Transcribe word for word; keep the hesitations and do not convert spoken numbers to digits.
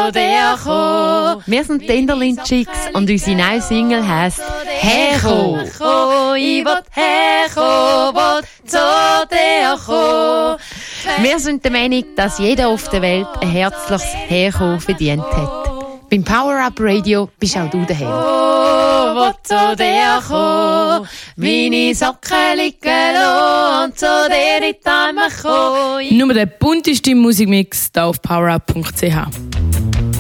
zu dir kommen. Wir sind Tenderlin Chicks und unsere neue Single heisst «Herko». Ich will herkommen, will zu dir kommen. Wir sind der Meinung, dass jeder auf der Welt ein herzliches Herkommen verdient hat. Beim Power Up Radio bist auch du daheim. Oh, will zu dir kommen. Meine Socken liegen lassen und zu dir in die Arme kommen. Nur der bunteste Musikmix hier auf powerup punkt c h.